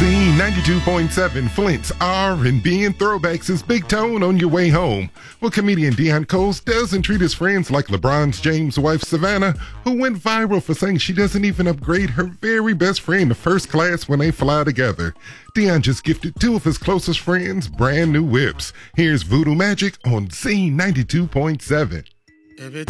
Z92.7 Flint's R&B and throwbacks is Big Tone on your way home. Well, comedian Deon Coles doesn't treat his friends like LeBron James' wife Savannah, who went viral for saying she doesn't even upgrade her very best friend to first class when they fly together. Deon just gifted two of his closest friends brand new whips. Here's Voodoo Magic on Z92.7. Every